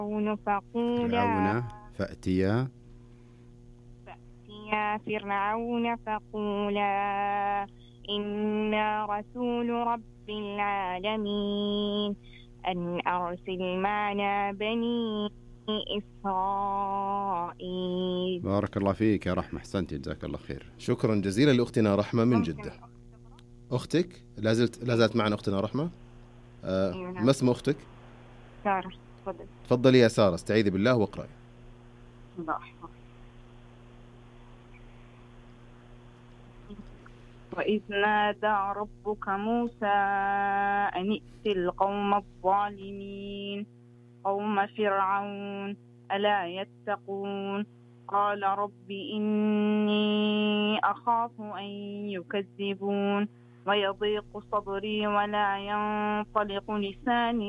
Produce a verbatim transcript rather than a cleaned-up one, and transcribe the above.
فقولا فرعون فأتيا فأتيا فرعون فقولا إنا رسول رب العالمين أن أرسل معنا بني إسرائيل. بارك الله فيك يا رحمة، أحسنتي، جزاك الله خير. شكرا جزيلا لأختنا رحمة من جدة. أختك لازلت لازالت معنا أختنا رحمة. آه ما اسم أختك؟ سارة. تفضل. تفضلي يا سارة، استعيذي بالله واقرأي. وإذ نادى ربك موسى أن ائت القوم الظالمين قوم فرعون ألا يتقون قال رب إني أخاف أن يكذبون ويضيق صدري ولا ينطلق لساني